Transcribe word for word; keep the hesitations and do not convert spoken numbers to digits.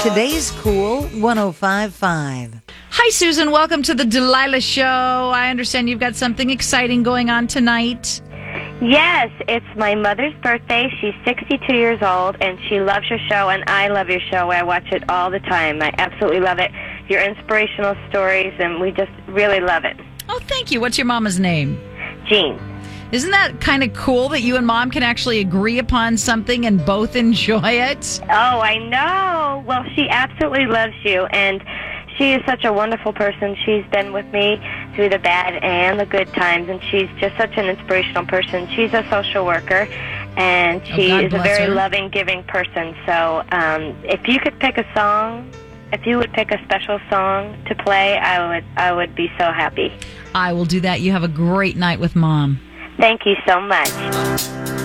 Today's Cool one oh five point five. Hi, Susan. Welcome to the Delilah Show. I understand you've got something exciting going on tonight. Yes, it's my mother's birthday. She's sixty-two years old, and she loves your show, and I love your show. I watch it all the time. I absolutely love it. Your inspirational stories, and we just really love it. Oh, thank you. What's your mama's name? Jean. Isn't that kind of cool that you and Mom can actually agree upon something and both enjoy it? Oh, I know. Well, she absolutely loves you, and she is such a wonderful person. She's been with me through the bad and the good times, and she's just such an inspirational person. She's a social worker, and she oh, is a very her. loving, giving person. So um, if you could pick a song, if you would pick a special song to play, I would, I would be so happy. I will do that. You have a great night with Mom. Thank you so much.